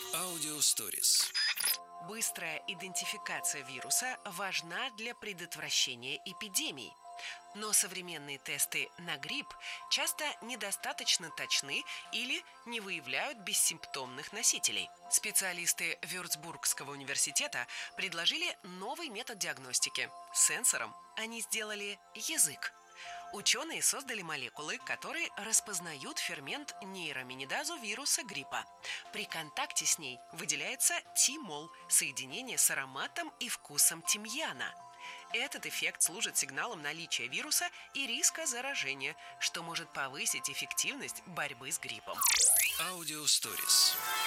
Аудиосторис. Быстрая идентификация вируса важна для предотвращения эпидемий. Но современные тесты на грипп часто недостаточно точны или не выявляют бессимптомных носителей. Специалисты Вюрцбургского университета предложили новый метод диагностики. Сенсором они сделали язык. Ученые создали молекулы, которые распознают фермент нейроминидазу вируса гриппа. При контакте с ней выделяется тимол – соединение с ароматом и вкусом тимьяна. Этот эффект служит сигналом наличия вируса и риска заражения, что может повысить эффективность борьбы с гриппом. Аудиосторис.